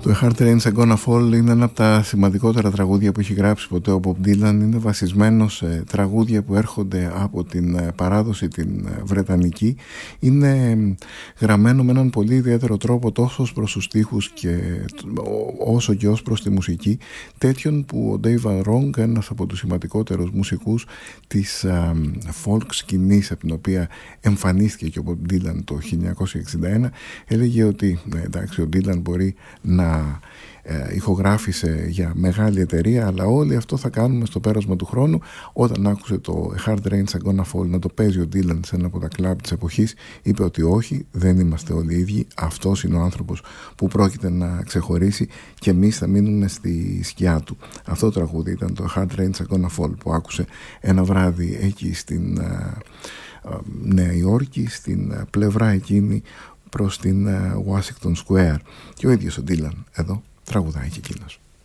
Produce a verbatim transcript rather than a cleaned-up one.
Το A Hard Rain's Gonna Fall είναι ένα από τα σημαντικότερα τραγούδια που έχει γράψει ποτέ ο Bob Dylan. Είναι βασισμένο σε τραγούδια που έρχονται από την παράδοση την βρετανική. Είναι γραμμένο με έναν πολύ ιδιαίτερο τρόπο τόσο ως προς τους στίχους και όσο και ως προς τη μουσική, τέτοιον που ο Dave Arong, ένας από τους σημαντικότερους μουσικούς της α, folk σκηνής από την οποία εμφανίστηκε και ο Bob Dylan το χίλια εννιακόσια εξήντα ένα, έλεγε ότι εντάξει, ο Dylan μπορεί να ε, ηχογράφησε για μεγάλη εταιρεία, αλλά όλοι αυτό θα κάνουμε στο πέρασμα του χρόνου. Όταν άκουσε το A Hard Rain's Gonna Fall να το παίζει ο Dylan σε ένα από τα κλαμπ της εποχής, είπε ότι όχι, δεν είμαστε όλοι ίδιοι, αυτός είναι ο άνθρωπος που πρόκειται να ξεχωρίσει και εμείς θα μείνουμε στη σκιά του. Αυτό το τραγούδι ήταν το A Hard Rain's Gonna Fall που άκουσε ένα βράδυ εκεί στην ε, ε, Νέα Υόρκη, στην ε, πλευρά εκείνη προς την uh, Washington Square, και ο ίδιος ο Dylan εδώ τραγουδάει και εκείνος.